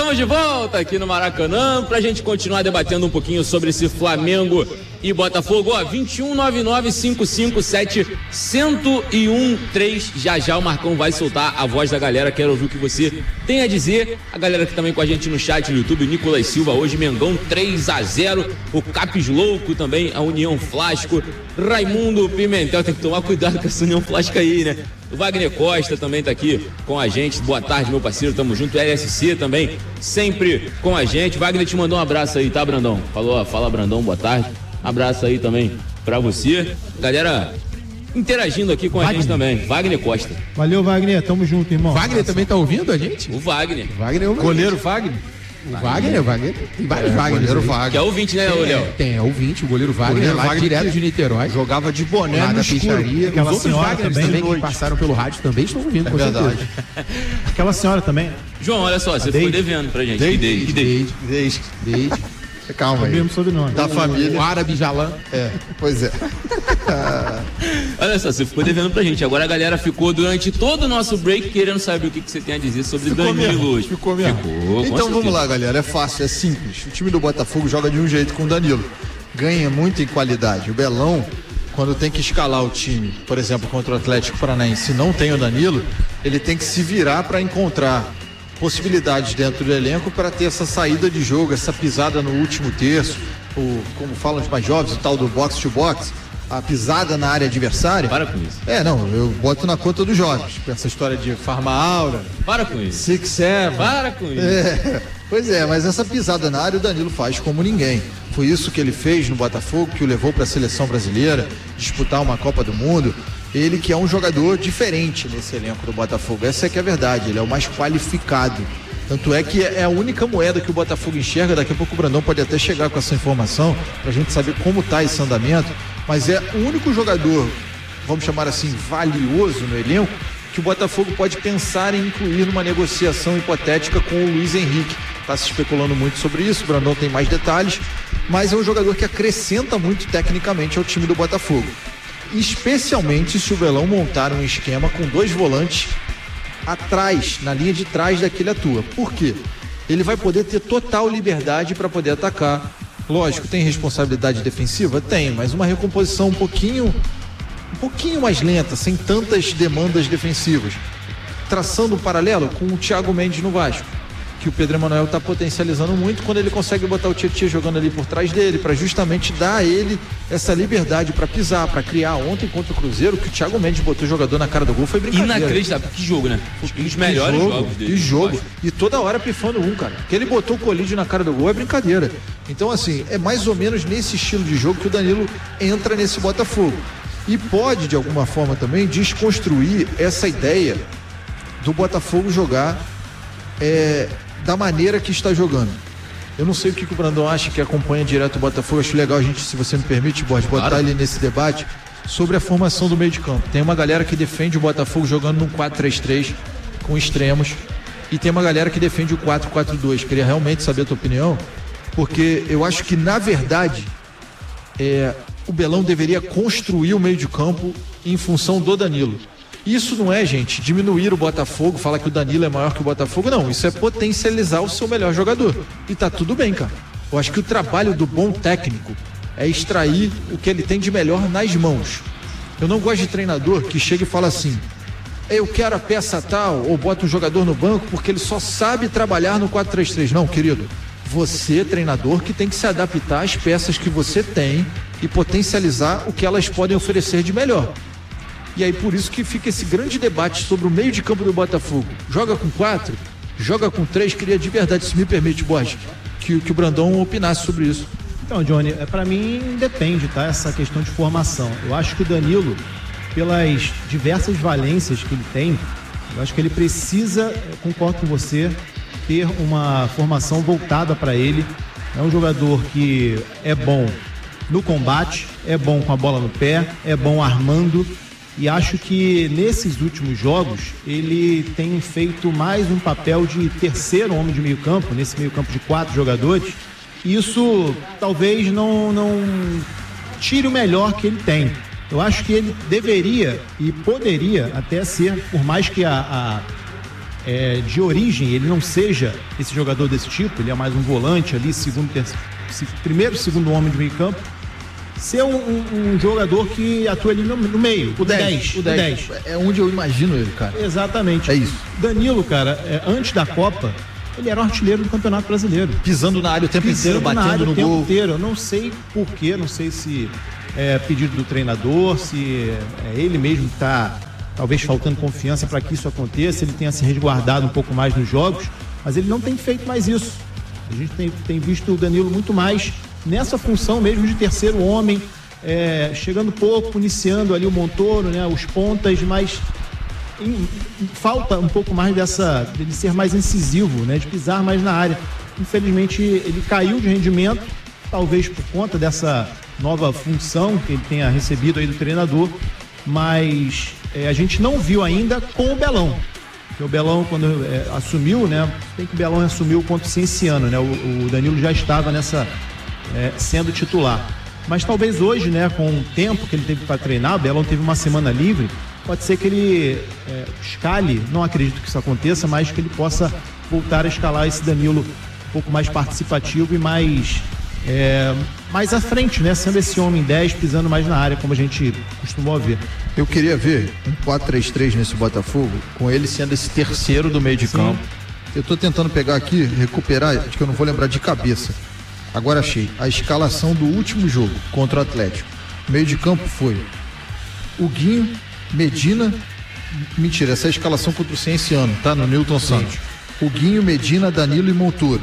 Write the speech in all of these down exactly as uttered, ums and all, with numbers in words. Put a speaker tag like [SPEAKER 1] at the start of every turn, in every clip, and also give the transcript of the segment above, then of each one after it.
[SPEAKER 1] Estamos de volta aqui no Maracanã pra gente continuar debatendo um pouquinho sobre esse Flamengo e Botafogo. Ó, vinte e um, nove nove cinco cinco sete, zero um três. Já já o Marcão vai soltar a voz da galera. Quero ouvir o que você tem a dizer. A galera que também com a gente no chat no YouTube, o Nicolas Silva, hoje Mengão três a zero. O Capes Louco também, a União Flasco. Raimundo Pimentel, tem que tomar cuidado com essa União Flasco aí, né? O Wagner Costa também tá aqui com a gente. Boa tarde, meu parceiro, tamo junto. L S C também, sempre com a gente. Wagner te mandou um abraço aí, tá, Brandão? Falou, fala, Brandão, boa tarde. Abraço aí também pra você. Galera interagindo aqui com a Wagner. gente também. Wagner Costa.
[SPEAKER 2] Valeu, Wagner, tamo junto, irmão.
[SPEAKER 3] Wagner também tá ouvindo a gente?
[SPEAKER 1] O Wagner.
[SPEAKER 3] Wagner é o
[SPEAKER 2] goleiro Wagner.
[SPEAKER 3] O Wagner, Wagner, tem vários é, Wagner.
[SPEAKER 2] Goleiro Wagner.
[SPEAKER 1] Que é ouvinte, né, Léo?
[SPEAKER 3] Tem, é ouvinte, o goleiro Wagner,
[SPEAKER 2] goleiro
[SPEAKER 3] lá
[SPEAKER 2] Wagner
[SPEAKER 3] direto de Niterói.
[SPEAKER 2] Jogava de boné
[SPEAKER 3] lá
[SPEAKER 2] no
[SPEAKER 3] na
[SPEAKER 2] peixaria.
[SPEAKER 3] Os outros Wagner também, também que passaram pelo rádio também estão ouvindo,
[SPEAKER 2] é
[SPEAKER 3] com
[SPEAKER 2] verdade.
[SPEAKER 3] certeza.
[SPEAKER 2] Aquela senhora também.
[SPEAKER 1] João, olha só, você ficou devendo pra gente.
[SPEAKER 2] Desde,
[SPEAKER 1] desde,
[SPEAKER 2] desde, desde.
[SPEAKER 3] desde.
[SPEAKER 2] Calma aí. Mesmo sobrenome. Da
[SPEAKER 3] o,
[SPEAKER 2] família.
[SPEAKER 3] O árabe Jalan.
[SPEAKER 2] É, pois é.
[SPEAKER 1] Olha só, você ficou devendo pra gente. Agora a galera ficou durante todo o nosso break querendo saber o que, que você tem a dizer sobre
[SPEAKER 2] ficou
[SPEAKER 1] Danilo
[SPEAKER 2] mesmo,
[SPEAKER 1] hoje.
[SPEAKER 2] Ficou mesmo.
[SPEAKER 1] Ficou,
[SPEAKER 2] então vamos lá, galera. É fácil, é simples. O time do Botafogo joga de um jeito com o Danilo. Ganha muito em qualidade. O Belão, quando tem que escalar o time, por exemplo, contra o Atlético Paranaense, se não tem o Danilo, ele tem que se virar para encontrar possibilidades dentro do elenco para ter essa saída de jogo, essa pisada no último terço, o, como falam os mais jovens, o tal do box to box, a pisada na área adversária.
[SPEAKER 1] Para com isso.
[SPEAKER 2] É, não, eu boto na conta dos jovens, essa história de Farma Aura.
[SPEAKER 1] Para com isso.
[SPEAKER 2] Six Seven.
[SPEAKER 1] Para com isso.
[SPEAKER 2] É, pois é, mas essa pisada na área o Danilo faz como ninguém. Foi isso que ele fez no Botafogo, que o levou para a seleção brasileira, disputar uma Copa do Mundo. Ele que é um jogador diferente nesse elenco do Botafogo. Essa é que é a verdade, ele é o mais qualificado. Tanto é que é a única moeda que o Botafogo enxerga. Daqui a pouco o Brandão pode até chegar com essa informação pra gente saber como tá esse andamento. Mas é o único jogador, vamos chamar assim, valioso no elenco, que o Botafogo pode pensar em incluir numa negociação hipotética com o Luiz Henrique. Tá se especulando muito sobre isso, o Brandão tem mais detalhes, mas é um jogador que acrescenta muito tecnicamente ao time do Botafogo. Especialmente se o Belão montar um esquema com dois volantes atrás, na linha de trás daquele atua. Por quê? Ele vai poder ter total liberdade para poder atacar. Lógico, tem responsabilidade defensiva? Tem, mas uma recomposição um pouquinho um pouquinho mais lenta, sem tantas demandas defensivas. Traçando um paralelo com o Thiago Mendes no Vasco, que o Pedro Emanuel está potencializando muito quando ele consegue botar o Tietchan jogando ali por trás dele, para justamente dar a ele essa liberdade para pisar, para criar. Ontem contra o Cruzeiro, que o Thiago Mendes botou o jogador na cara do gol, foi brincadeira.
[SPEAKER 1] Inacreditável, que jogo, né? Um dos melhores
[SPEAKER 2] jogo,
[SPEAKER 1] jogos dele.
[SPEAKER 2] Que jogo, e toda hora pifando um, cara. Que ele botou o colírio na cara do gol é brincadeira. Então, assim, é mais ou menos nesse estilo de jogo que o Danilo entra nesse Botafogo. E pode, de alguma forma também, desconstruir essa ideia do Botafogo jogar é, da maneira que está jogando. Eu não sei o que, que o Brandão acha, que acompanha direto o Botafogo. Acho legal a gente, se você me permite, Borges, botar claro. ele nesse debate sobre a formação do meio de campo. Tem uma galera que defende o Botafogo jogando num quatro três três com extremos, e tem uma galera que defende o quatro quatro dois. Queria realmente saber a tua opinião, porque eu acho que, na verdade, é, o Belão deveria construir o meio de campo em função do Danilo. Isso não é, gente, diminuir o Botafogo, falar que o Danilo é maior que o Botafogo, não. Isso é potencializar o seu melhor jogador. E tá tudo bem, cara. Eu acho que o trabalho do bom técnico é extrair o que ele tem de melhor nas mãos. Eu não gosto de treinador que chega e fala assim: eu quero a peça tal, ou bota um jogador no banco porque ele só sabe trabalhar no quatro três três. Não, querido. Você, treinador, que tem que se adaptar às peças que você tem e potencializar o que elas podem oferecer de melhor. E aí por isso que fica esse grande debate sobre o meio de campo do Botafogo. Joga com quatro? Joga com três? Queria de verdade, se me permite, Borges, que, que o Brandão opinasse sobre isso.
[SPEAKER 4] Então, Johnny, para mim depende, tá? Essa questão de formação. Eu acho que o Danilo, pelas diversas valências que ele tem, eu acho que ele precisa, concordo com você, ter uma formação voltada para ele. É um jogador que é bom no combate, é bom com a bola no pé, é bom armando. E acho que nesses últimos jogos ele tem feito mais um papel de terceiro homem de meio campo, nesse meio campo de quatro jogadores. Isso talvez não, não tire o melhor que ele tem. Eu acho que ele deveria e poderia até ser, por mais que a, a é, de origem ele não seja esse jogador desse tipo, ele é mais um volante ali, segundo, terceiro, primeiro, segundo homem de meio campo, ser um, um, um jogador que atua ali no, no meio, o dez,
[SPEAKER 2] o dez. É onde eu imagino ele, cara.
[SPEAKER 4] Exatamente.
[SPEAKER 2] É isso.
[SPEAKER 4] Danilo, cara, é, antes da Copa, ele era o artilheiro do Campeonato Brasileiro.
[SPEAKER 2] Pisando na área o tempo
[SPEAKER 4] Pisando
[SPEAKER 2] inteiro, batendo
[SPEAKER 4] área,
[SPEAKER 2] no
[SPEAKER 4] o tempo
[SPEAKER 2] gol.
[SPEAKER 4] Inteiro. Eu não sei porquê, não sei se é pedido do treinador, se é ele mesmo que está talvez faltando confiança para que isso aconteça, ele tenha se resguardado um pouco mais nos jogos, mas ele não tem feito mais isso. A gente tem, tem visto o Danilo muito mais nessa função mesmo de terceiro homem, é, chegando pouco, iniciando ali o Montoro, né, os pontas, mas em, em, falta um pouco mais dessa, de ser mais incisivo, né, de pisar mais na área. Infelizmente ele caiu de rendimento, talvez por conta dessa nova função que ele tenha recebido aí do treinador, mas é, a gente não viu ainda com o Belão. Porque o Belão, quando é, assumiu, né, tem que o Belão assumiu contra o Cienciano, né, o, o Danilo já estava nessa, é, sendo titular. Mas talvez hoje, né, com o tempo que ele teve para treinar, o Belão teve uma semana livre, pode ser que ele é, escale, não acredito que isso aconteça, mas que ele possa voltar a escalar esse Danilo um pouco mais participativo e mais, é, mais à frente, né, sendo esse homem dez, pisando mais na área, como a gente costumou ver.
[SPEAKER 2] Eu queria ver um quatro três três nesse Botafogo, com ele sendo esse terceiro do meio de Sim. campo. Eu tô tentando pegar aqui, recuperar, acho que eu não vou lembrar de cabeça. Agora achei a escalação do último jogo contra o Atlético. Meio de campo foi o Guinho, Medina, mentira, essa é a escalação contra o Cienciano, tá? No Newton Santos. O Guinho, Medina, Danilo e Montoro.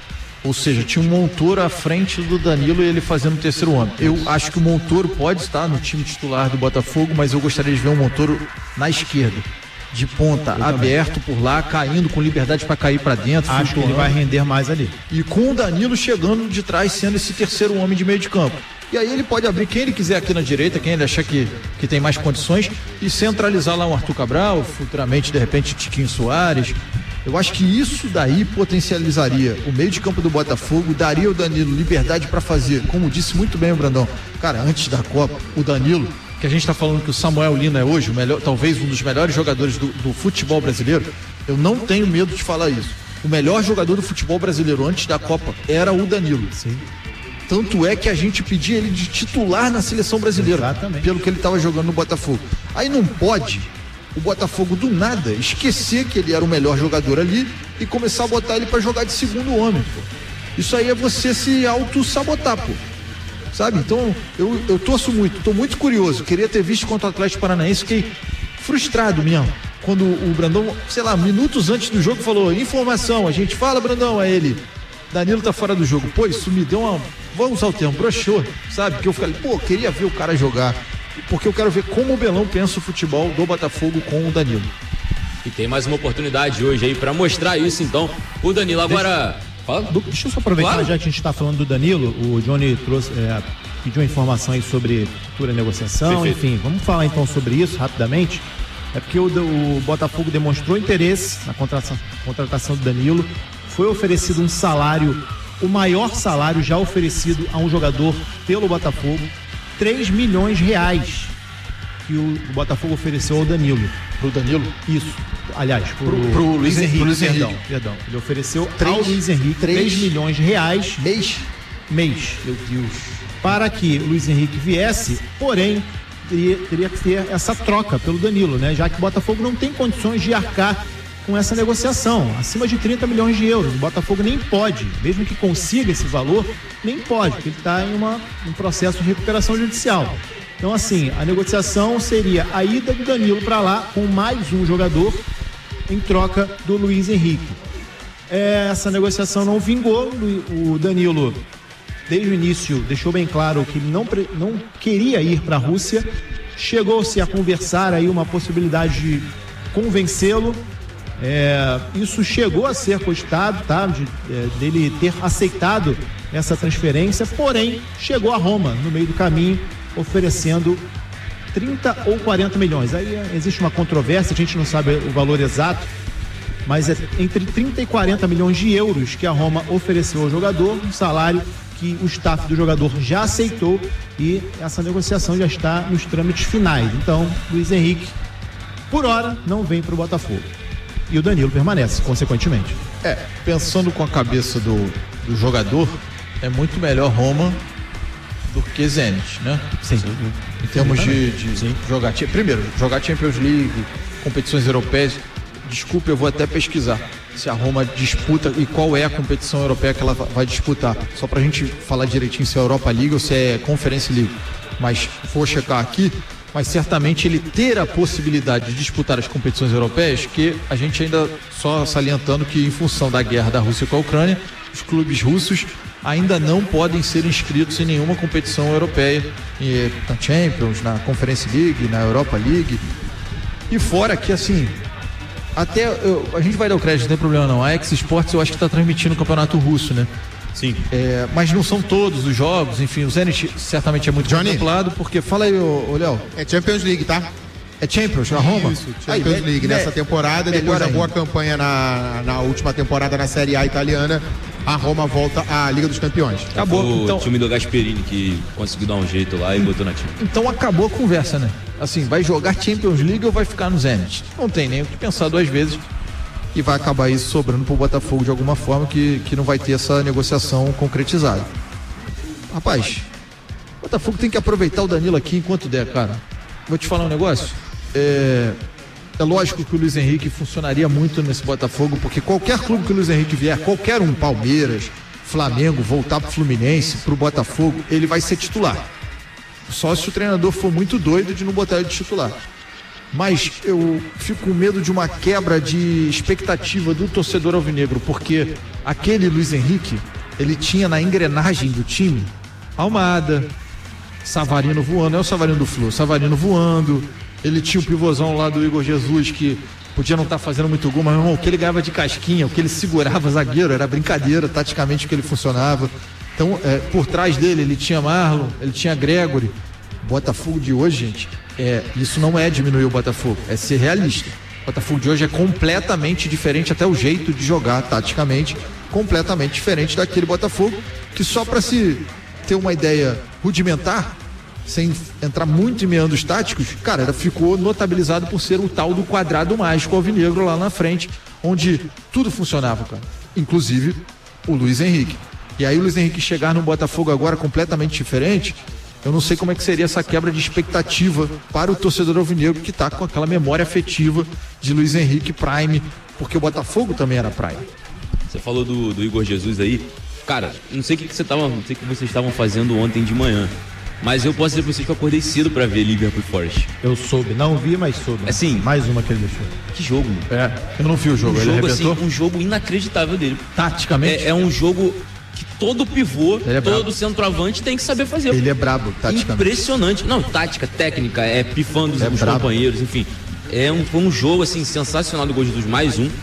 [SPEAKER 2] Ou seja, tinha um Montoro à frente do Danilo e ele fazendo o terceiro homem. Eu acho que o Montoro pode estar no time titular do Botafogo, mas eu gostaria de ver o Montoro na esquerda, de ponta, eu aberto também. Por lá, caindo com liberdade para cair para dentro.
[SPEAKER 4] Acho que ele vai render mais ali.
[SPEAKER 2] E com o Danilo chegando de trás, sendo esse terceiro homem de meio de campo. E aí ele pode abrir quem ele quiser aqui na direita, quem ele achar que, que tem mais condições, e centralizar lá um Arthur Cabral, futuramente, de repente, Tiquinho Soares. Eu acho que isso daí potencializaria o meio de campo do Botafogo, daria ao Danilo liberdade para fazer, como disse muito bem o Brandão, cara, antes da Copa, o Danilo, que a gente está falando que o Samuel Lino é hoje o melhor, talvez um dos melhores jogadores do, do futebol brasileiro, eu não tenho medo de falar isso. O melhor jogador do futebol brasileiro antes da Copa era o Danilo.
[SPEAKER 4] Sim.
[SPEAKER 2] Tanto é que a gente pedia ele de titular na seleção brasileira.
[SPEAKER 4] Exatamente.
[SPEAKER 2] Pelo que ele estava jogando no Botafogo. Aí não pode o Botafogo do nada esquecer que ele era o melhor jogador ali e começar a botar ele para jogar de segundo homem, pô. Isso aí é você se auto-sabotar, pô. Sabe? Então, eu, eu torço muito, tô muito curioso. Queria ter visto contra o Atlético Paranaense, fiquei frustrado mesmo. Quando o Brandão, sei lá, minutos antes do jogo falou, informação, a gente fala, Brandão, a ele, Danilo tá fora do jogo. Pô, isso me deu uma, vamos usar o termo, broxou, sabe? Porque eu falei, pô, queria ver o cara jogar. Porque eu quero ver como o Belão pensa o futebol do Botafogo com o Danilo.
[SPEAKER 1] E tem mais uma oportunidade hoje aí para mostrar isso, então, o Danilo. Agora,
[SPEAKER 4] deixa, fala. Deixa eu só aproveitar, claro. Já que a gente está falando do Danilo, o Johnny trouxe, é, pediu uma informação aí sobre futura negociação. Perfeito. Enfim, vamos falar então sobre isso rapidamente. É porque o, o Botafogo demonstrou interesse na contratação, contratação do Danilo. Foi oferecido um salário, o maior salário já oferecido a um jogador pelo Botafogo, três milhões de reais que o, o Botafogo ofereceu ao Danilo.
[SPEAKER 2] Pro Danilo?
[SPEAKER 4] Isso. Aliás, pro,
[SPEAKER 2] pro, pro Luiz, Luiz Henrique. Pro Luiz
[SPEAKER 4] perdão,
[SPEAKER 2] Henrique.
[SPEAKER 4] Perdão. Ele ofereceu três, ao Luiz Henrique três milhões de reais.
[SPEAKER 2] Mês?
[SPEAKER 4] Mês. Meu Deus. Para que o Luiz Henrique viesse, porém, teria, teria que ter essa troca pelo Danilo, né? Já que o Botafogo não tem condições de arcar com essa negociação, acima de trinta milhões de euros. O Botafogo nem pode, mesmo que consiga esse valor, nem pode, porque ele está em uma, um processo de recuperação judicial. Então, assim, a negociação seria a ida do Danilo para lá com mais um jogador em troca do Luiz Henrique. É, essa negociação não vingou, o Danilo, desde o início, deixou bem claro que não, não queria ir para a Rússia, chegou-se a conversar aí uma possibilidade de convencê-lo. É, isso chegou a ser cogitado, tá? De, é, dele ter aceitado essa transferência, porém chegou a Roma no meio do caminho oferecendo trinta ou quarenta milhões. Aí é, existe uma controvérsia, a gente não sabe o valor exato, mas é entre trinta e quarenta milhões de euros que a Roma ofereceu ao jogador, um salário que o staff do jogador já aceitou e essa negociação já está nos trâmites finais. Então, Luiz Henrique, por hora, não vem para o Botafogo. e o Danilo permanece, consequentemente.
[SPEAKER 2] É, pensando com a cabeça do, do jogador, é muito melhor Roma do que Zenit, né?
[SPEAKER 4] Sim.
[SPEAKER 2] Em termos de, de jogar. Primeiro, jogar Champions League, competições europeias. Desculpe, eu vou até pesquisar se a Roma disputa e qual é a competição europeia que ela vai disputar. Só pra gente falar direitinho se é Europa League ou se é Conference League. Mas vou checar aqui. Mas certamente ele ter a possibilidade de disputar as competições europeias, que a gente ainda só salientando que em função da guerra da Rússia com a Ucrânia, os clubes russos ainda não podem ser inscritos em nenhuma competição europeia, na Champions, na Conference League, na Europa League. E fora que, assim, até eu, a gente vai dar o crédito, não tem problema não. A X Sports eu acho que está transmitindo o campeonato russo, né?
[SPEAKER 1] Sim.
[SPEAKER 2] É, mas não são todos os jogos, enfim, o Zenit certamente é muito contemplado, porque, fala aí, ô, ô Léo.
[SPEAKER 5] É Champions League, tá?
[SPEAKER 2] É Champions, a Roma?
[SPEAKER 5] Isso, Champions
[SPEAKER 2] aí,
[SPEAKER 5] League,
[SPEAKER 2] é,
[SPEAKER 5] nessa temporada, depois da boa
[SPEAKER 2] ainda.
[SPEAKER 5] campanha na, na última temporada na Série A italiana, a Roma volta à Liga dos Campeões.
[SPEAKER 2] Acabou,
[SPEAKER 1] o
[SPEAKER 2] então,
[SPEAKER 1] time do Gasperini que conseguiu dar um jeito lá e botou na time.
[SPEAKER 2] então acabou a conversa, né? Assim, vai jogar Champions League ou vai ficar no Zenit? Não tem nem o que pensar duas vezes. E vai acabar isso sobrando pro Botafogo de alguma forma que, que não vai ter essa negociação concretizada. Rapaz, o Botafogo tem que aproveitar o Danilo aqui enquanto der, cara. Vou te falar um negócio. É, é lógico que o Luiz Henrique funcionaria muito nesse Botafogo, porque qualquer clube que o Luiz Henrique vier, qualquer um, Palmeiras, Flamengo, voltar pro Fluminense, pro Botafogo, ele vai ser titular. Só se o treinador for muito doido de não botar ele de titular. Mas eu fico com medo de uma quebra de expectativa do torcedor alvinegro, porque aquele Luiz Henrique, ele tinha na engrenagem do time Almada, Savarino voando, é o Savarino do Flu, Savarino voando, ele tinha o pivôzão lá do Igor Jesus que podia não estar tá fazendo muito gol, mas meu irmão, o que ele ganhava de casquinha, o que ele segurava zagueiro, era brincadeira, taticamente o que ele funcionava. Então, é, por trás dele, ele tinha Marlon, ele tinha Gregory. Botafogo de hoje, gente, é, isso não é diminuir o Botafogo, é ser realista. O Botafogo de hoje é completamente diferente, até o jeito de jogar taticamente, completamente diferente daquele Botafogo, que só para se ter uma ideia rudimentar, sem entrar muito em meandros táticos, cara, ela ficou notabilizado por ser o tal do quadrado mágico alvinegro lá na frente, onde tudo funcionava, cara, inclusive o Luiz Henrique. E aí o Luiz Henrique chegar no Botafogo agora completamente diferente, eu não sei como é que seria essa quebra de expectativa para o torcedor alvinegro que está com aquela memória afetiva de Luiz Henrique Prime, porque o Botafogo também era Prime.
[SPEAKER 1] Você falou do, do Igor Jesus aí. Cara, não sei o que, que, você tava, não sei o que vocês estavam fazendo ontem de manhã, mas eu posso dizer pra vocês que eu acordei cedo pra ver Liverpool e Forest.
[SPEAKER 4] Eu soube, não vi, mas soube.
[SPEAKER 1] Assim,
[SPEAKER 4] mais uma que ele deixou.
[SPEAKER 1] Que jogo, mano.
[SPEAKER 2] É, eu não vi o jogo,
[SPEAKER 1] um
[SPEAKER 2] ele
[SPEAKER 1] jogo
[SPEAKER 2] arrebentou?
[SPEAKER 1] assim, um jogo inacreditável dele.
[SPEAKER 2] Taticamente?
[SPEAKER 1] É, é um jogo que todo pivô,
[SPEAKER 2] Ele é
[SPEAKER 1] todo
[SPEAKER 2] brabo.
[SPEAKER 1] centroavante tem que saber fazer.
[SPEAKER 2] Ele é brabo, taticamente.
[SPEAKER 1] Impressionante. Não, tática, técnica, é pifando os,
[SPEAKER 2] É
[SPEAKER 1] os
[SPEAKER 2] brabo.
[SPEAKER 1] companheiros, enfim. É um, foi um jogo, assim, sensacional do Gol de Jesus, mais um.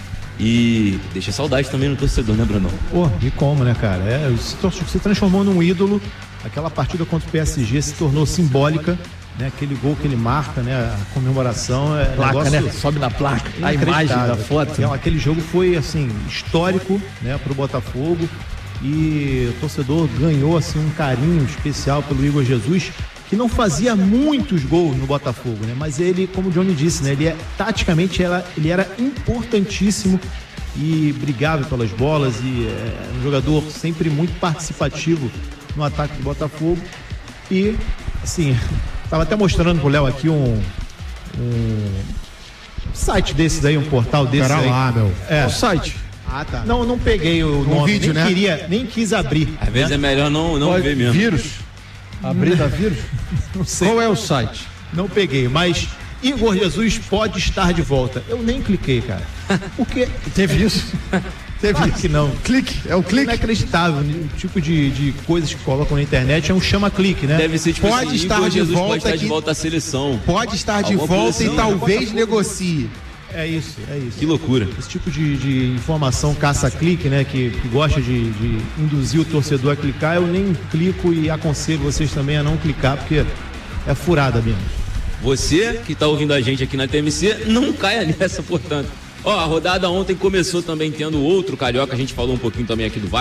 [SPEAKER 1] E deixa saudade também no torcedor, né, Brunão?
[SPEAKER 4] Pô, e como, né, cara? É, se, se transformou num ídolo. Aquela partida contra o P S G se tornou simbólica, né? Aquele gol que ele marca, né? A comemoração é
[SPEAKER 2] Placa,
[SPEAKER 4] negócio
[SPEAKER 2] né? Sobe na placa, a imagem
[SPEAKER 4] inacreditável.
[SPEAKER 2] da foto.
[SPEAKER 4] Então, aquele jogo foi, assim, histórico, né, pro Botafogo. E o torcedor ganhou, assim, um carinho especial pelo Igor Jesus, que não fazia muitos gols no Botafogo, né? Mas ele, como o Johnny disse, né? Ele é, taticamente, ela, ele era importantíssimo e brigava pelas bolas e é um jogador sempre muito participativo no ataque do Botafogo. E, assim, tava até mostrando pro Léo aqui um, um site desses aí, um portal desses
[SPEAKER 5] Pera
[SPEAKER 4] aí.
[SPEAKER 5] lá, meu.
[SPEAKER 4] É.
[SPEAKER 2] O site.
[SPEAKER 5] Ah, tá.
[SPEAKER 4] Não, não peguei o nome,
[SPEAKER 5] vídeo,
[SPEAKER 4] nem
[SPEAKER 5] né?
[SPEAKER 4] queria, nem quis abrir.
[SPEAKER 1] Às vezes é melhor não, não
[SPEAKER 2] Pode-
[SPEAKER 1] ver mesmo.
[SPEAKER 2] Vírus? Abrir da vírus?
[SPEAKER 4] Não sei.
[SPEAKER 2] Qual é o site?
[SPEAKER 4] Não peguei, mas Igor Jesus pode estar de volta. Eu nem cliquei, cara. Porque
[SPEAKER 2] Teve isso? Teve
[SPEAKER 4] claro
[SPEAKER 2] isso.
[SPEAKER 4] que não.
[SPEAKER 2] Clique, é o clique.
[SPEAKER 4] Inacreditável. O tipo de, de coisas que colocam na internet é um chama-clique, né?
[SPEAKER 1] Deve ser tipo
[SPEAKER 5] Pode
[SPEAKER 1] assim,
[SPEAKER 5] estar
[SPEAKER 1] Igor
[SPEAKER 5] de
[SPEAKER 1] Jesus
[SPEAKER 5] volta
[SPEAKER 1] pode estar de
[SPEAKER 5] aqui.
[SPEAKER 1] volta à seleção.
[SPEAKER 5] Pode estar de
[SPEAKER 1] Alguma
[SPEAKER 5] volta
[SPEAKER 1] coisa
[SPEAKER 5] e
[SPEAKER 1] assim,
[SPEAKER 5] talvez negocie.
[SPEAKER 4] É isso, é isso.
[SPEAKER 1] Que loucura.
[SPEAKER 4] Esse tipo de, de informação caça-clique, né? Que, que gosta de, de induzir o torcedor a clicar, eu nem clico e aconselho vocês também a não clicar, porque é furada mesmo.
[SPEAKER 1] Você que está ouvindo a gente aqui na T M C, não caia nessa, portanto. Ó, a rodada ontem começou também tendo outro carioca, a gente falou um pouquinho também aqui do Vasco.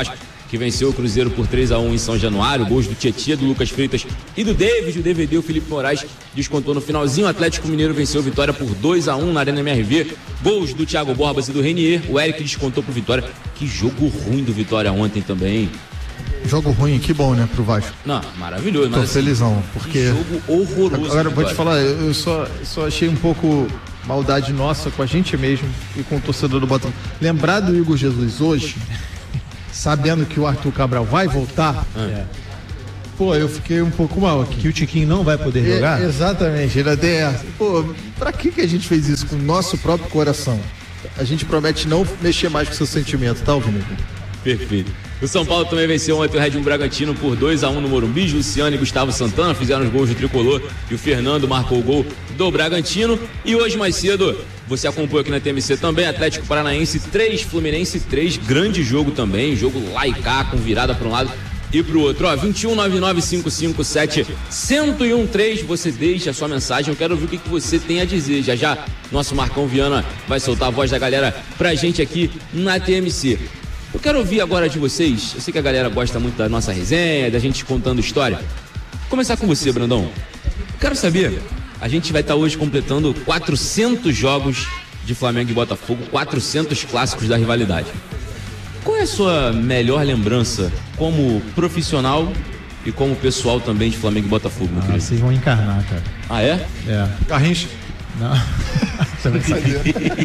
[SPEAKER 1] que venceu o Cruzeiro por três a um em São Januário. Gols do Tietê, do Lucas Freitas e do David. O D V D, o Felipe Moraes, descontou no finalzinho. O Atlético Mineiro venceu o Vitória por dois a um na Arena M R V. Gols do Thiago Borbas e do Renier. O Eric descontou pro Vitória. Que jogo ruim do Vitória ontem também.
[SPEAKER 2] Jogo ruim, que bom, né, pro Vasco.
[SPEAKER 1] Não, maravilhoso.
[SPEAKER 2] Tô
[SPEAKER 1] mas,
[SPEAKER 2] felizão, porque...
[SPEAKER 1] jogo horroroso.
[SPEAKER 2] Agora, vou te falar, eu só, só achei um pouco maldade nossa com a gente mesmo e com o torcedor do Botafogo. Lembrar do Igor Jesus hoje, sabendo que o Arthur Cabral vai voltar,
[SPEAKER 4] É.
[SPEAKER 2] pô, eu fiquei um pouco mal aqui.
[SPEAKER 4] Que o Tiquinho não vai poder jogar?
[SPEAKER 2] É, exatamente, ele até essa. Pô, pra que que a gente fez isso com o nosso próprio coração? A gente promete não mexer mais com seus sentimentos, tá, Alvinegro?
[SPEAKER 1] Perfeito. O São Paulo também venceu ontem o Red Bull Bragantino por dois a um no Morumbi. Luciano e Gustavo Santana fizeram os gols do Tricolor e o Fernando marcou o gol do Bragantino. E hoje mais cedo, você acompanhou aqui na T M C também, Atlético Paranaense três, Fluminense três, grande jogo também, jogo lá e cá, com virada para um lado e pro outro. Ó, vinte e um, nove nove cinco cinco sete, zero um três, você deixa a sua mensagem, eu quero ouvir o que, que você tem a dizer. Já já, nosso Marcão Viana vai soltar a voz da galera pra gente aqui na T M C. Eu quero ouvir agora de vocês, eu sei que a galera gosta muito da nossa resenha, da gente contando história. Vou começar com você, Brandão. Quero saber, a gente vai estar hoje completando quatrocentos jogos de Flamengo e Botafogo, quatrocentos clássicos da rivalidade. Qual é a sua melhor lembrança como profissional e como pessoal também de Flamengo e Botafogo, meu
[SPEAKER 4] Ah,
[SPEAKER 1] querido?
[SPEAKER 4] vocês vão encarnar, cara.
[SPEAKER 1] Ah, é?
[SPEAKER 4] É.
[SPEAKER 2] Garrincha.
[SPEAKER 4] Não. Você vai saber.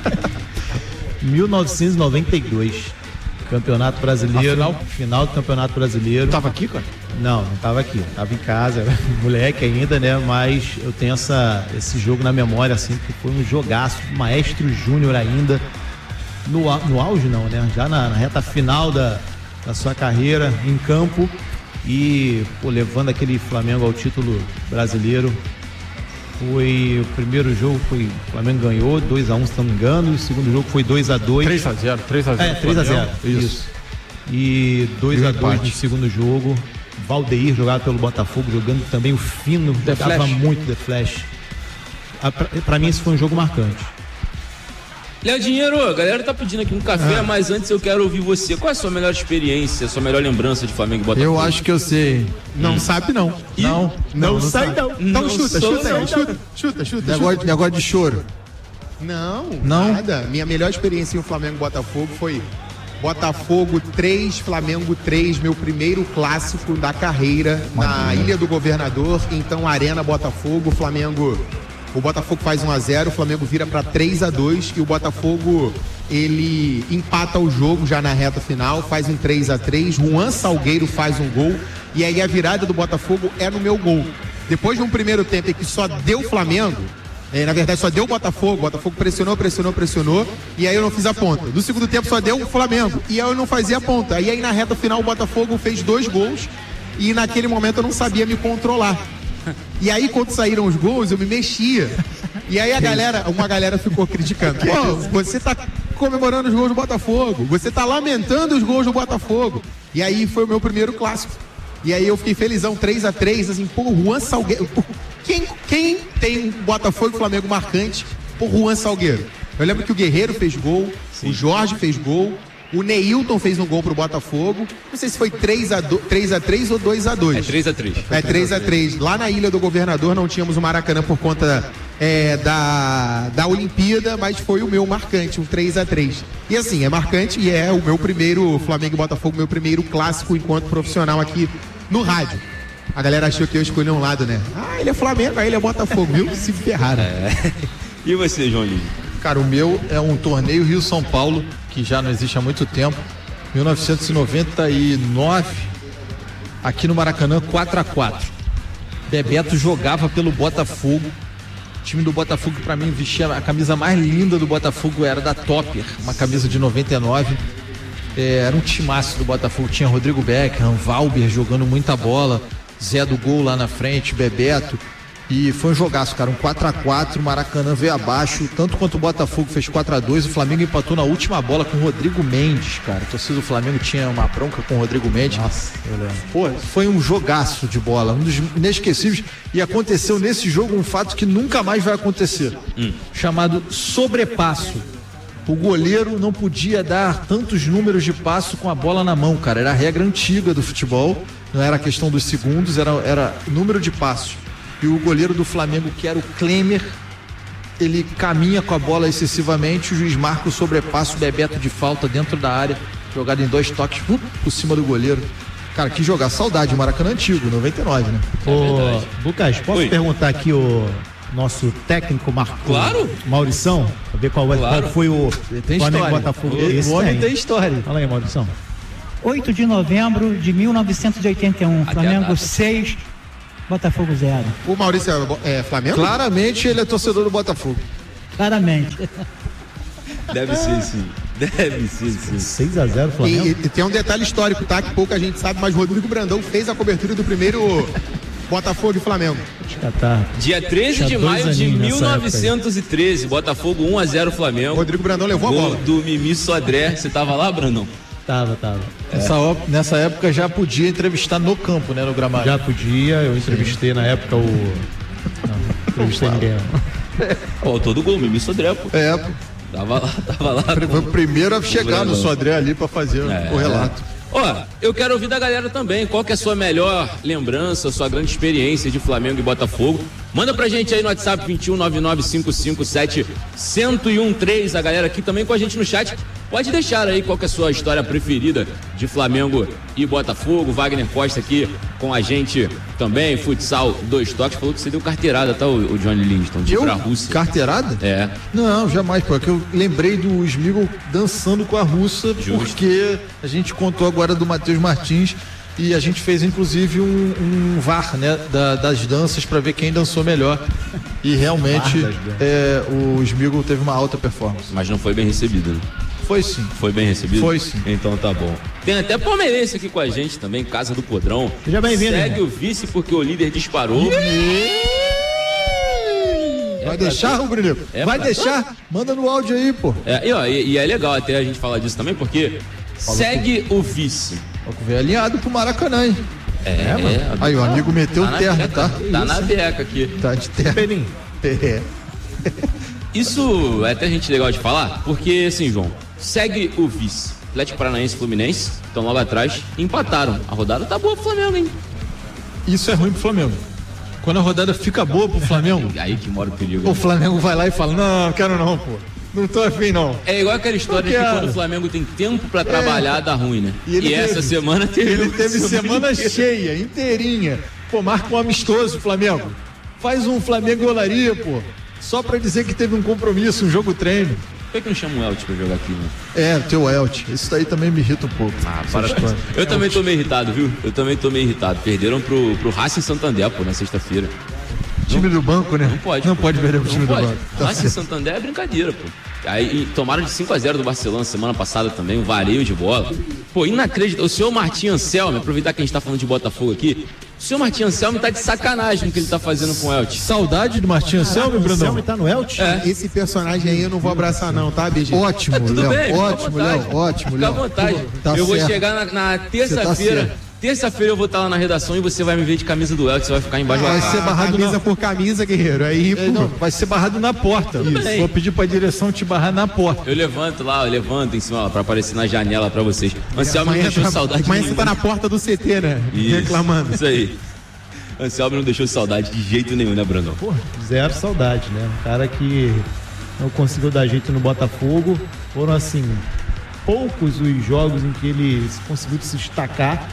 [SPEAKER 4] mil novecentos e noventa e dois. Campeonato Brasileiro.
[SPEAKER 2] A final?
[SPEAKER 4] Final do Campeonato Brasileiro.
[SPEAKER 2] Tava aqui, cara?
[SPEAKER 4] Não, não tava aqui. Tava em casa, era moleque ainda, né? Mas eu tenho essa, esse jogo na memória, assim, que foi um jogaço. Maestro Júnior ainda. No, au- no auge, não, né? Já na, na reta final da, da sua carreira, em campo. E, pô, levando aquele Flamengo ao título brasileiro. Foi o primeiro jogo, foi o Flamengo ganhou dois a um, se não me engano. O segundo jogo foi dois a dois.
[SPEAKER 2] três a zero, três a zero.
[SPEAKER 4] É, três a zero. Isso. E dois a dois no segundo jogo. Valdeir jogado pelo Botafogo, jogando também o fino,
[SPEAKER 2] The
[SPEAKER 4] jogava
[SPEAKER 2] Flash.
[SPEAKER 4] muito The Flash. Ah, pra, pra mim esse foi um jogo marcante.
[SPEAKER 1] Léo Dinheiro, a galera tá pedindo aqui um café,
[SPEAKER 2] Ah.
[SPEAKER 1] mas antes eu quero ouvir você. Qual é a sua melhor experiência, a sua melhor lembrança de Flamengo e Botafogo?
[SPEAKER 2] Eu acho que eu sei.
[SPEAKER 5] Não sabe, não.
[SPEAKER 2] Não,
[SPEAKER 5] Não,
[SPEAKER 2] não
[SPEAKER 5] sai,
[SPEAKER 2] sabe.
[SPEAKER 5] não. Então
[SPEAKER 1] Não
[SPEAKER 5] chuta,
[SPEAKER 1] sou,
[SPEAKER 5] chuta,
[SPEAKER 1] não,
[SPEAKER 5] aí, chuta, chuta, chuta,
[SPEAKER 2] Negócio,
[SPEAKER 5] chuta.
[SPEAKER 2] negócio de choro.
[SPEAKER 5] Não,
[SPEAKER 2] Não?
[SPEAKER 5] nada. Minha melhor experiência em Flamengo e Botafogo foi Botafogo três, Flamengo três, meu primeiro clássico da carreira na Ilha do Governador, então Arena Botafogo, Flamengo, o Botafogo faz um a zero, o Flamengo vira para três a dois e o Botafogo ele empata o jogo já na reta final, faz um três a três, Juan Salgueiro faz um gol e aí a virada do Botafogo é no meu gol. Depois de um primeiro tempo em que só deu Flamengo, É, na verdade, só deu o Botafogo. O Botafogo pressionou, pressionou, pressionou. E aí eu não fiz a ponta. No segundo tempo só deu o Flamengo. E aí eu não fazia a ponta. E aí na reta final o Botafogo fez dois gols. E naquele momento eu não sabia me controlar. E aí quando saíram os gols, eu me mexia. E aí a galera, uma galera ficou criticando. Pô, você tá comemorando os gols do Botafogo. Você tá lamentando os gols do Botafogo. E aí foi o meu primeiro clássico. E aí eu fiquei felizão, três a três, assim, pô, Juan Salgueiro. Quem, quem tem Botafogo e Flamengo marcante por Juan Salgueiro? Eu lembro que o Guerreiro fez gol, Sim. o Jorge fez gol, o Neilton fez um gol pro Botafogo. Não sei se foi três a três ou dois a dois.
[SPEAKER 1] É três a três.
[SPEAKER 5] É três a três. Lá na Ilha do Governador não tínhamos o Maracanã por conta é, da, da Olimpíada, mas foi o meu marcante, um três a três. E assim, é marcante e é o meu primeiro Flamengo e Botafogo, meu primeiro clássico enquanto profissional aqui no rádio. A galera achou que eu escolhi um lado, né? Ah, ele é Flamengo, aí ele é Botafogo, viu? Se ferraram.
[SPEAKER 1] É. E você, João Lívio?
[SPEAKER 2] Cara, o meu é um torneio Rio-São Paulo, que já não existe há muito tempo. mil novecentos e noventa e nove, aqui no Maracanã, quatro a quatro. Bebeto jogava pelo Botafogo. O time do Botafogo, pra mim, vestia a camisa mais linda do Botafogo, era da Topper, uma camisa de noventa e nove. É, era um timaço do Botafogo. Tinha Rodrigo Beckham, Valber jogando muita bola, Zé do gol lá na frente, Bebeto. E foi um jogaço, cara, um quatro a quatro, o Maracanã veio abaixo, tanto quanto o Botafogo fez quatro a dois, o Flamengo empatou na última bola com o Rodrigo Mendes, cara. A torcida do Flamengo tinha uma bronca com o Rodrigo Mendes.
[SPEAKER 4] Nossa, eu lembro.
[SPEAKER 2] Pô, foi um jogaço de bola, um dos inesquecíveis. E aconteceu nesse jogo um fato que nunca mais vai acontecer, hum. chamado sobrepasso. o goleiro não podia dar tantos números de passo com a bola na mão, cara. Era a regra antiga do futebol, não era a questão dos segundos, era, era número de passos. E o goleiro do Flamengo, que era o Klemer, ele caminha com a bola excessivamente, o juiz marca o sobrepasso, o Bebeto de falta dentro da área, jogado em dois toques, uh, por cima do goleiro. Cara, que jogar, saudade, Maracanã antigo, noventa e nove, né?
[SPEAKER 4] Ô, Lucas, posso Oi. perguntar aqui o nosso técnico Marco?
[SPEAKER 1] Claro.
[SPEAKER 4] Maurição, pra ver qual, claro. qual foi o
[SPEAKER 2] tem Flamengo
[SPEAKER 4] Botafogo.
[SPEAKER 2] Esse o homem tem. tem história.
[SPEAKER 4] Fala aí, Maurição.
[SPEAKER 6] oito de novembro de mil novecentos e oitenta e um, Até Flamengo seis, Botafogo zero.
[SPEAKER 5] O Maurício é, é Flamengo?
[SPEAKER 2] Claramente ele é torcedor do Botafogo.
[SPEAKER 6] Claramente.
[SPEAKER 1] Deve ser sim. Deve ser sim.
[SPEAKER 4] seis a zero Flamengo.
[SPEAKER 5] E, e tem um detalhe histórico, tá? Que pouca gente sabe, mas Rodrigo Brandão fez a cobertura do primeiro Botafogo e Flamengo.
[SPEAKER 4] Tá.
[SPEAKER 1] Dia treze de maio de mil novecentos e treze, Botafogo um a zero Flamengo.
[SPEAKER 5] Rodrigo Brandão levou a bola.
[SPEAKER 1] Do Mimi Sodré. Você tava lá, Brandão?
[SPEAKER 4] Tava, tava.
[SPEAKER 2] É. Nessa, nessa época já podia entrevistar no campo, né? No gramado.
[SPEAKER 4] Já podia, eu entrevistei Sim. na época o. Não, não entrevistei ninguém.
[SPEAKER 1] O autor do gol, Mimi Sodré, pô.
[SPEAKER 2] É, pô.
[SPEAKER 1] Tava lá, tava lá.
[SPEAKER 2] Foi o primeiro a chegar no Sodré ali pra fazer é. o relato.
[SPEAKER 1] Ó, eu quero ouvir da galera também. Qual que é a sua melhor lembrança, sua grande experiência de Flamengo e Botafogo? Manda pra gente aí no WhatsApp vinte e um, nove nove cinco cinco sete, um zero um três. A galera aqui também com a gente no chat. Pode deixar aí qual que é a sua história preferida de Flamengo e Botafogo. Wagner Costa aqui com a gente também. Futsal, dois toques. Falou que você deu carteirada, tá, o Johnny Livingston? De ir pra Rússia.
[SPEAKER 2] Carteirada?
[SPEAKER 1] É.
[SPEAKER 2] Não, jamais, porque eu lembrei do Smigol dançando com a russa, Justo. porque a gente contou agora do Matheus Martins e a gente fez inclusive um, um V A R, né, da, das danças para ver quem dançou melhor. E realmente é, o Smigol teve uma alta performance.
[SPEAKER 1] Mas não foi bem recebido, né?
[SPEAKER 2] Foi sim.
[SPEAKER 1] Foi bem recebido?
[SPEAKER 2] Foi sim.
[SPEAKER 1] Então tá bom. Tem até palmeirense aqui com a gente também, Casa do Podrão.
[SPEAKER 4] Seja bem-vindo.
[SPEAKER 1] Segue o vice porque o líder disparou.
[SPEAKER 2] É Vai deixar, Rubro é Vai pra... deixar? Manda no áudio aí, pô.
[SPEAKER 1] É, e, ó, e, e é legal até a gente falar disso também, porque Falou segue que... o vice.
[SPEAKER 2] Veio alinhado pro Maracanã, hein?
[SPEAKER 1] É, é mano. É,
[SPEAKER 2] aí o amigo meteu
[SPEAKER 1] tá
[SPEAKER 2] o terno,
[SPEAKER 1] beca,
[SPEAKER 2] tá?
[SPEAKER 1] Tá na beca aqui.
[SPEAKER 2] Tá de terno.
[SPEAKER 4] Peninho.
[SPEAKER 2] É.
[SPEAKER 1] Isso é até gente legal de falar, porque assim, João, segue o vice. Atlético Paranaense e Fluminense estão logo atrás, empataram. A rodada tá boa pro Flamengo, hein?
[SPEAKER 2] Isso é ruim pro Flamengo. Quando a rodada fica boa pro Flamengo,
[SPEAKER 1] aí que mora o perigo.
[SPEAKER 2] O Flamengo vai lá e fala: não, quero não, pô. Não tô afim, não.
[SPEAKER 1] É igual aquela história que quando o Flamengo tem tempo pra trabalhar, é. dá ruim, né?
[SPEAKER 2] E, ele
[SPEAKER 1] e
[SPEAKER 2] teve,
[SPEAKER 1] essa semana teve.
[SPEAKER 2] Ele teve semana, semana cheia, inteirinha. Pô, marca um amistoso, Flamengo. Faz um Flamengo Olaria, pô. Só pra dizer que teve um compromisso, um jogo treino.
[SPEAKER 1] Por que, que não chama o Elti pra jogar aqui, né?
[SPEAKER 2] É, o teu Elti. Isso daí também me irrita um pouco.
[SPEAKER 1] Ah, para Eu Elti. também tô meio irritado, viu? Eu também tô meio irritado. Perderam pro, pro Racing Santander, pô, na sexta-feira.
[SPEAKER 2] Time do banco, né?
[SPEAKER 1] Não pode.
[SPEAKER 2] Não pô. pode perder pro time
[SPEAKER 1] pode.
[SPEAKER 2] do banco.
[SPEAKER 1] Tá Racing Santander é brincadeira, pô. Aí tomaram de cinco a zero do Barcelona semana passada também, um vareio de bola. Pô, inacreditável. O senhor Martim Anselmo, aproveitar que a gente tá falando de Botafogo aqui, o senhor Martim Anselmo tá de sacanagem no que ele tá fazendo com o Elti.
[SPEAKER 2] Saudade do Martim Anselmo, Brandão? O Anselmo
[SPEAKER 4] tá no Elti?
[SPEAKER 5] É. Esse personagem aí eu não vou abraçar não, tá, B G?
[SPEAKER 2] Ótimo,
[SPEAKER 1] tá tudo
[SPEAKER 2] Léo,
[SPEAKER 1] bem,
[SPEAKER 2] ótimo, Léo, ótimo, Léo.
[SPEAKER 1] Fica à vontade.
[SPEAKER 2] Tá
[SPEAKER 1] eu vou
[SPEAKER 2] certo.
[SPEAKER 1] chegar na, na terça-feira. Tá Terça-feira eu vou estar lá na redação e você vai me ver de camisa do Elton, você vai ficar embaixo.
[SPEAKER 2] Vai ser barrado
[SPEAKER 5] camisa
[SPEAKER 2] na...
[SPEAKER 5] por camisa, guerreiro. Aí,
[SPEAKER 2] é, não, vai ser barrado na porta. Isso. Vou pedir pra direção te barrar na porta.
[SPEAKER 1] Eu levanto lá, eu levanto em cima lá, pra aparecer na janela pra vocês. Anselmo não deixou saudade.
[SPEAKER 5] Mas você tá na porta do C T, né?
[SPEAKER 1] Isso,
[SPEAKER 5] reclamando.
[SPEAKER 1] Isso aí. Anselmo não deixou saudade de jeito nenhum, né, Brandão?
[SPEAKER 4] Pô, zero saudade, né? Um cara que não conseguiu dar jeito no Botafogo. Foram, assim, poucos os jogos em que ele conseguiu se destacar.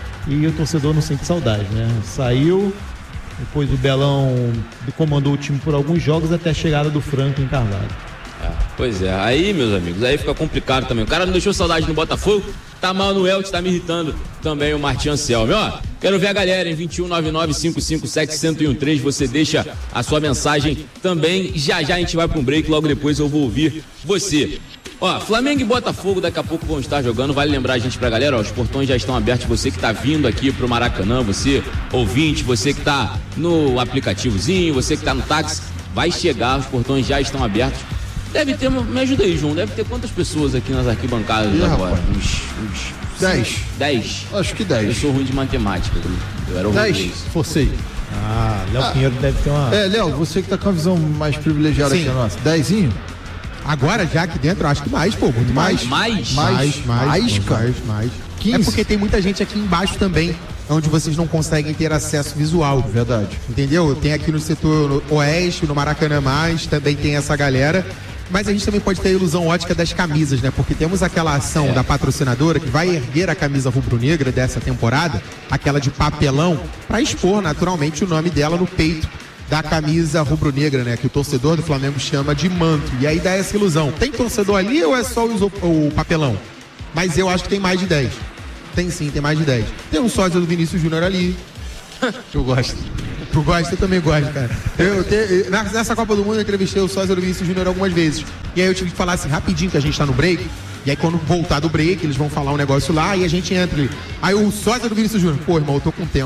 [SPEAKER 4] E o torcedor não sente saudade, né? Saiu, depois o Belão comandou o time por alguns jogos até a chegada do Franco em Carvalho.
[SPEAKER 1] É, pois é, aí, meus amigos, aí fica complicado também. O cara não deixou saudade no Botafogo, tá mal no Elton, tá me irritando também o Martim Anselmo. Ó, quero ver a galera em vinte e um, nove nove cinco cinco sete, um zero um três. Você deixa a sua mensagem também. Já já a gente vai para um break, logo depois eu vou ouvir você. Ó, Flamengo e Botafogo daqui a pouco vão estar jogando. Vale lembrar a gente pra galera, ó, os portões já estão abertos. Você que tá vindo aqui pro Maracanã, você ouvinte, você que tá no aplicativozinho, você que tá no táxi, vai chegar, os portões já estão abertos. Deve ter, me ajuda aí, João, deve ter quantas pessoas aqui nas arquibancadas
[SPEAKER 2] Ih,
[SPEAKER 1] agora?
[SPEAKER 2] Rapaz.
[SPEAKER 1] Uns, uns...
[SPEAKER 2] Dez.
[SPEAKER 1] Dez?
[SPEAKER 2] Acho que dez.
[SPEAKER 1] Eu sou ruim de matemática, eu era
[SPEAKER 2] Dez,
[SPEAKER 1] ruim.
[SPEAKER 2] forcei.
[SPEAKER 4] Ah, Léo ah, Pinheiro deve ter uma...
[SPEAKER 2] É, Léo, você que tá com a visão mais privilegiada Sim. que a nossa. Dezinho?
[SPEAKER 5] Agora, já aqui dentro, eu acho que mais, pô, muito mais.
[SPEAKER 1] Mais?
[SPEAKER 5] Mais, mais, mais,
[SPEAKER 2] mais,
[SPEAKER 5] pô,
[SPEAKER 2] cara.
[SPEAKER 5] mais, mais.
[SPEAKER 2] quinze.
[SPEAKER 5] É porque tem muita gente aqui embaixo também, onde vocês não conseguem ter acesso visual.
[SPEAKER 2] Verdade.
[SPEAKER 5] Entendeu? Tem aqui no setor oeste, no Maracanã mais, também tem essa galera. Mas a gente também pode ter a ilusão ótica das camisas, né? Porque temos aquela ação é. da patrocinadora que vai erguer a camisa rubro-negra dessa temporada, aquela de papelão, para expor naturalmente o nome dela no peito da camisa rubro-negra, né? Que o torcedor do Flamengo chama de manto. E aí dá essa ilusão. Tem torcedor ali ou é só o, o papelão? Mas eu acho que tem mais de dez. Tem sim, tem mais de dez. Tem um sósia do Vinícius Júnior ali.
[SPEAKER 2] Que eu gosto.
[SPEAKER 5] Tu gosta? Eu também gosto, cara. Eu, te, nessa Copa do Mundo eu entrevistei o sósia do Vinícius Júnior algumas vezes. E aí eu tive que falar assim, rapidinho, que a gente tá no break. E aí quando voltar do break, eles vão falar um negócio lá e a gente entra ali. Aí o sósia do Vinícius Júnior, pô, irmão, eu tô com tempo.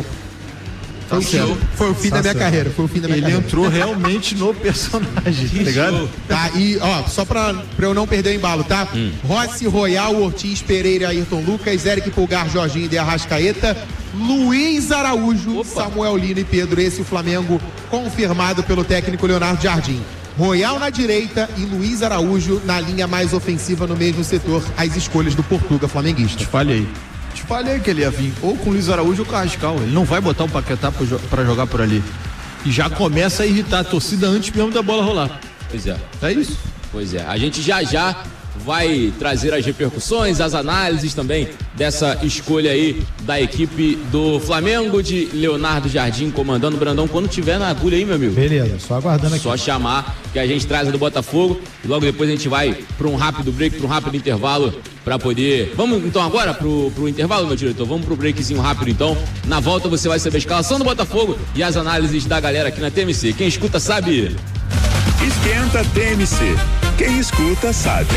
[SPEAKER 5] Foi, o, foi o fim tá da minha certo. carreira. Foi o fim da minha
[SPEAKER 2] Ele
[SPEAKER 5] carreira.
[SPEAKER 2] entrou realmente no personagem, tá ligado?
[SPEAKER 5] Tá, e ó, só pra, pra eu não perder o embalo, tá? Hum. Rossi, Royal, Ortiz, Pereira, Ayrton Lucas, Eric Pulgar, Jorginho de Arrascaeta, Luiz Araújo, Opa. Samuel Lino e Pedro. Esse o Flamengo confirmado pelo técnico Leonardo Jardim. Royal na direita e Luiz Araújo na linha mais ofensiva no mesmo setor. As escolhas do Portuga flamenguista.
[SPEAKER 2] Te falhei. Te falei que ele ia vir ou com o Luiz Araújo ou com o Carrascal. Ele não vai botar o Paquetá pra jogar por ali. E já começa a irritar a torcida antes mesmo da bola rolar.
[SPEAKER 1] Pois é.
[SPEAKER 2] É isso?
[SPEAKER 1] Pois é. A gente já já vai trazer as repercussões, as análises também dessa escolha aí da equipe do Flamengo, de Leonardo Jardim comandando. Brandão, quando tiver na agulha aí, meu amigo.
[SPEAKER 4] Beleza, só aguardando aqui.
[SPEAKER 1] Só chamar que a gente traz a do Botafogo e logo depois a gente vai para um rápido break, para um rápido intervalo para poder... Vamos então agora pro, pro intervalo, meu diretor? Vamos pro breakzinho rápido então. Na volta você vai saber a escalação do Botafogo e as análises da galera aqui na T M C. Quem escuta sabe...
[SPEAKER 7] Esquenta T M C. Quem escuta sabe.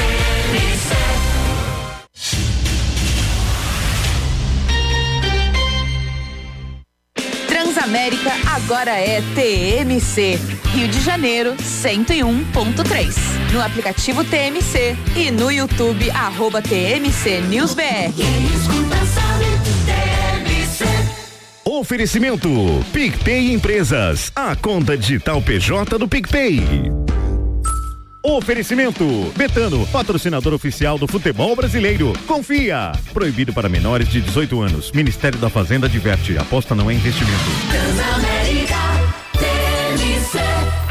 [SPEAKER 8] Transamérica agora é T M C. Rio de Janeiro, cento e um ponto três. No aplicativo T M C e no YouTube, arroba T M C News B R. Quem escuta sabe, T M C.
[SPEAKER 7] Oferecimento PicPay Empresas, a conta digital P J do PicPay. Oferecimento Betano, patrocinador oficial do futebol brasileiro. Confia. Proibido para menores de dezoito anos. Ministério da Fazenda adverte. Aposta não é investimento.
[SPEAKER 9] Transamérica T M C.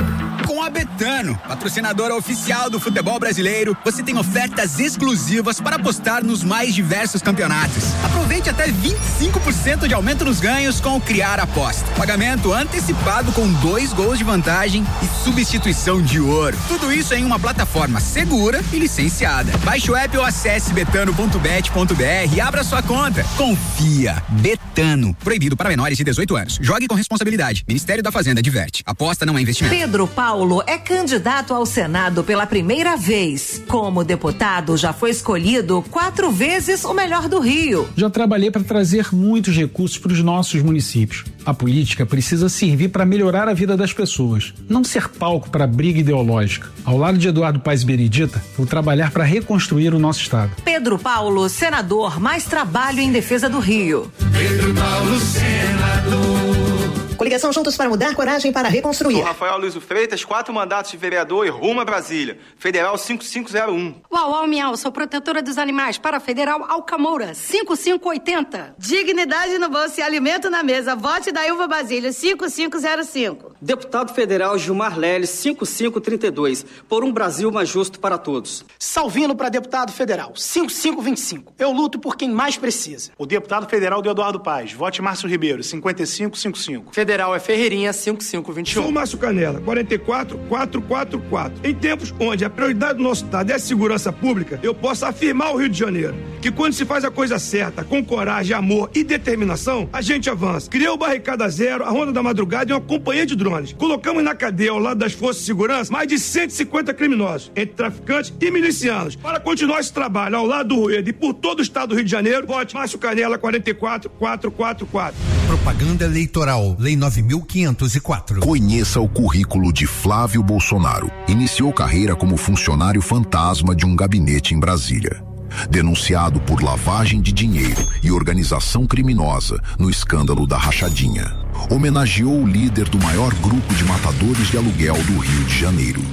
[SPEAKER 10] Com a Betano, patrocinadora oficial do futebol brasileiro, você tem ofertas exclusivas para apostar nos mais diversos campeonatos. Aproveite até vinte e cinco por cento de aumento nos ganhos com o Criar Aposta. Pagamento antecipado com dois gols de vantagem e substituição de ouro. Tudo isso em uma plataforma segura e licenciada. Baixe o app ou acesse betano ponto bet ponto br e abra sua conta. Confia. Betano. Proibido para menores de dezoito anos. Jogue com responsabilidade. Ministério da Fazenda adverte. Aposta não é investimento.
[SPEAKER 11] Pedro Paulo é candidato ao Senado pela primeira vez. Como deputado, já foi escolhido quatro vezes o melhor do Rio.
[SPEAKER 12] Já trabalhei para trazer muitos recursos para os nossos municípios. A política precisa servir para melhorar a vida das pessoas, não ser palco para briga ideológica. Ao lado de Eduardo Paes Benedita, vou trabalhar para reconstruir o nosso estado.
[SPEAKER 11] Pedro Paulo, senador, mais trabalho em defesa do Rio.
[SPEAKER 9] Pedro Paulo, senador.
[SPEAKER 13] Coligação Juntos para Mudar, coragem para reconstruir.
[SPEAKER 14] Sou Rafael Luiz Freitas, quatro mandatos de vereador e rumo a Brasília. Federal cinco cinco zero um.
[SPEAKER 15] Uau, uau, miau, sou protetora dos animais para Federal Alcamoura, cinco cinco oito zero.
[SPEAKER 16] Dignidade no bolso e alimento na mesa. Vote da Ilva Basílio, cinco cinco zero cinco.
[SPEAKER 17] Deputado Federal Gilmar Leles, cinco cinco três dois. Por um Brasil mais justo para todos.
[SPEAKER 18] Salvino para deputado federal, cinco cinco dois cinco. Eu luto por quem mais precisa.
[SPEAKER 19] O deputado federal do Eduardo Paes, vote Márcio Ribeiro, cinquenta e cinco cinquenta e cinco.
[SPEAKER 20] Federal é Ferreirinha, cinco cinco dois um.
[SPEAKER 21] Sou Márcio Canela, quarenta e quatro quatrocentos e quarenta e quatro. Em tempos onde a prioridade do nosso estado é a segurança pública, eu posso afirmar ao Rio de Janeiro que quando se faz a coisa certa, com coragem, amor e determinação, a gente avança. Criou o Barricada Zero, a Ronda da Madrugada e uma companhia de drones. Colocamos na cadeia, ao lado das forças de segurança, mais de cento e cinquenta criminosos, entre traficantes e milicianos. Para continuar esse trabalho ao lado do Rueda e por todo o estado do Rio de Janeiro, vote Márcio Canela, quarenta e quatro quatrocentos e quarenta e quatro.
[SPEAKER 22] Propaganda eleitoral, Lei nove mil quinhentos e quatro.
[SPEAKER 23] Conheça o currículo de Flávio Bolsonaro. Iniciou carreira como funcionário fantasma de um gabinete em Brasília. Denunciado por lavagem de dinheiro e organização criminosa no escândalo da rachadinha. Homenageou o líder do maior grupo de matadores de aluguel do Rio de Janeiro.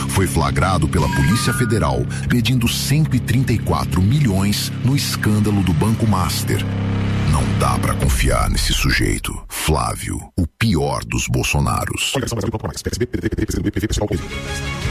[SPEAKER 23] foi flagrado pela Polícia Federal pedindo cento e trinta e quatro milhões no escândalo do Banco Master. Não dá pra confiar nesse sujeito. Flávio, o pior dos Bolsonaros.